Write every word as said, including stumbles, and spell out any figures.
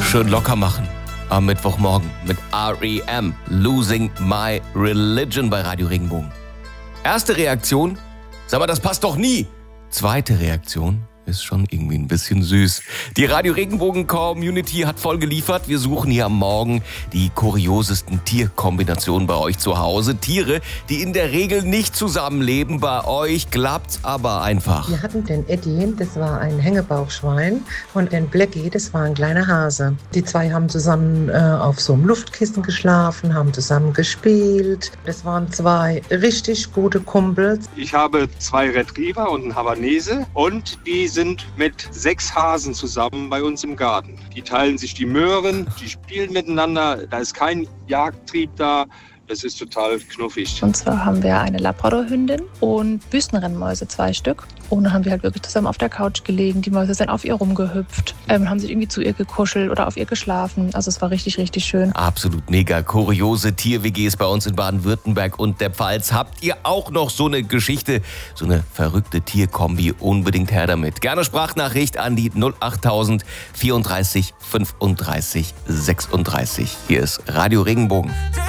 schön locker machen am Mittwochmorgen mit R E M, Losing My Religion bei Radio Regenbogen. Erste Reaktion, sag mal, das passt doch nie. Zweite Reaktion, ist schon irgendwie ein bisschen süß. Die Radio Regenbogen Community hat voll geliefert. Wir suchen hier am Morgen die kuriosesten Tierkombinationen bei euch zu Hause. Tiere, die in der Regel nicht zusammenleben. Bei euch klappt's aber einfach. Wir hatten den Eddie, das war ein Hängebauchschwein, und den Blackie, das war ein kleiner Hase. Die zwei haben zusammen äh, auf so einem Luftkissen geschlafen, haben zusammen gespielt. Das waren zwei richtig gute Kumpels. Ich habe zwei Retriever und einen Havanese und die sind mit sechs Hasen zusammen bei uns im Garten. Die teilen sich die Möhren, die spielen miteinander, da ist kein Jagdtrieb da. Es ist total knuffig. Und zwar haben wir eine Labradorhündin und Wüstenrennmäuse, zwei Stück. Und dann haben wir halt wirklich zusammen auf der Couch gelegen. Die Mäuse sind auf ihr rumgehüpft, ähm, haben sich irgendwie zu ihr gekuschelt oder auf ihr geschlafen. Also es war richtig, richtig schön. Absolut mega kuriose Tier-W Gs bei uns in Baden-Württemberg und der Pfalz. Habt ihr auch noch so eine Geschichte, so eine verrückte Tierkombi? Unbedingt her damit. Gerne Sprachnachricht an die null achttausend vierunddreißig fünfunddreißig sechsunddreißig. Hier ist Radio Regenbogen.